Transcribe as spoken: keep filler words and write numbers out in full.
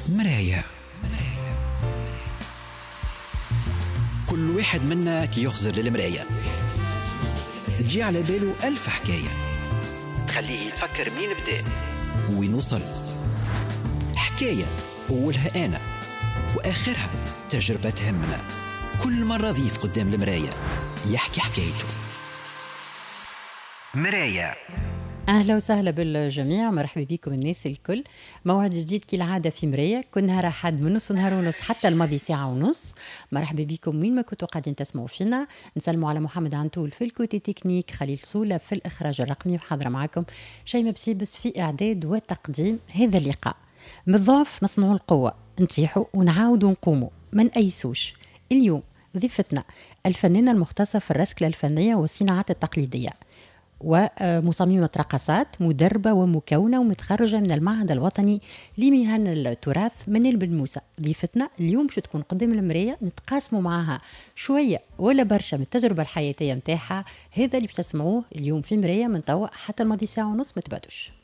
مراية. كل واحد منا كي يخزر للمراية تجي على باله ألف حكاية تخليه يتفكر مين بدأ وين وصل. حكاية أولها أنا وآخرها تجربة تهمنا. كل مرة ضيف قدام المراية يحكي حكايته. مراية. أهلا وسهلا بالجميع، مرحبا بكم الناس الكل. موعد جديد كالعادة في مراية، كل نهار أحد من نص نهار ونص حتى الماضي ساعة ونص. مرحبا بكم وين ما كنتوا قاعدين تسمعوا فينا. نسلموا على محمد عنتول في الكوتي تكنيك، خليل صولة في الإخراج الرقمي، وحاضرة معكم شيماء بسيبس في إعداد وتقديم هذا اللقاء. من الضعف نصنعوا القوة، نطيحوا ونعاودوا نقوموا، ما نأيسوش. اليوم ضيفتنا الفنانة المختصة في الرسكلة الفنية والصناعات التقليدية، ومصممة رقصات، مدربة ومكونة ومتخرجة من المعهد الوطني لمهن التراث منال بن موسى. ضيفتنا اليوم شو تكون قدام المراية نتقاسموا معها شوية ولا برشا من التجربة الحياتية متاعها. هذا اللي بتسمعوه اليوم في مراية من توا حتى الماضي ساعة ونص، ما تبعدوش.